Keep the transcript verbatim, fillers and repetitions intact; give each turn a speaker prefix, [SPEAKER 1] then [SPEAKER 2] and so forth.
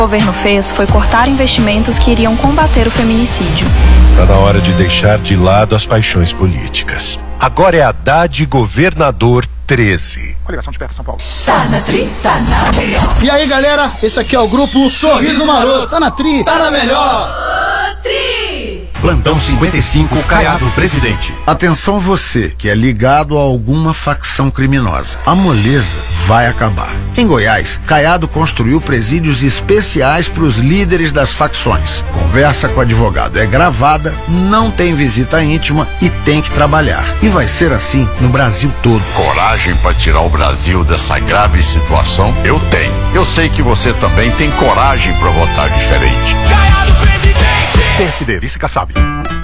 [SPEAKER 1] O governo fez foi cortar investimentos que iriam combater o feminicídio.
[SPEAKER 2] Tá na hora de deixar de lado as paixões políticas. Agora é Haddad Governador treze.
[SPEAKER 3] Coligação Desperta São Paulo.
[SPEAKER 4] Tá na tri, tá na melhor.
[SPEAKER 5] E aí, galera, esse aqui é o grupo Sorriso Maroto. Tá na tri,
[SPEAKER 4] tá na melhor. Ô, tri!
[SPEAKER 6] Plantão cinquenta e cinco, Caiado Presidente.
[SPEAKER 7] Atenção você que é ligado a alguma facção criminosa. A moleza vai acabar. Em Goiás, Caiado construiu presídios especiais para os líderes das facções. Conversa com o advogado é gravada, não tem visita íntima e tem que trabalhar. E vai ser assim no Brasil todo.
[SPEAKER 8] Coragem para tirar o Brasil dessa grave situação? Eu tenho. Eu sei que você também tem coragem para votar diferente.
[SPEAKER 6] P S D, vice Kassab.